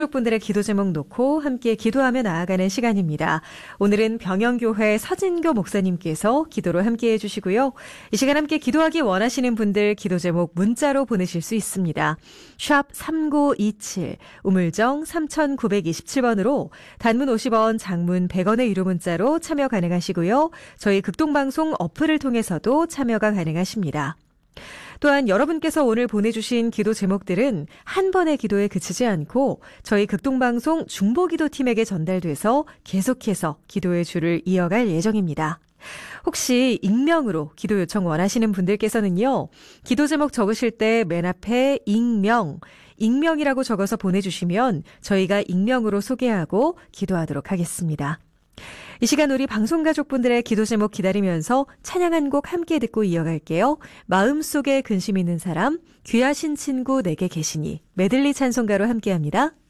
분들의 기도 제목 놓고 함께 기도하며 나아가는 시간입니다. 오늘은 병영교회 서진교 목사님께서 기도로 함께해 주시고요. 이 시간 함께 기도하기 원하시는 분들 기도 제목 문자로 보내실 수 있습니다. 샵 3927, 우물정 3927번으로 단문 50원, 장문 100원의 유료 문자로 참여 가능하시고요. 저희 극동방송 어플을 통해서도 참여가 가능하십니다. 또한 여러분께서 오늘 보내주신 기도 제목들은 한 번의 기도에 그치지 않고 저희 극동방송 중보기도팀에게 전달돼서 계속해서 기도의 줄을 이어갈 예정입니다. 혹시 익명으로 기도 요청 원하시는 분들께서는요. 기도 제목 적으실 때 맨 앞에 익명이라고 적어서 보내주시면 저희가 익명으로 소개하고 기도하도록 하겠습니다. 이 시간 우리 방송가족분들의 기도 제목 기다리면서 찬양 한 곡 함께 듣고 이어갈게요. 마음속에 근심 있는 사람, 귀하신 친구 내게 계시니 메들리 찬송가로 함께합니다.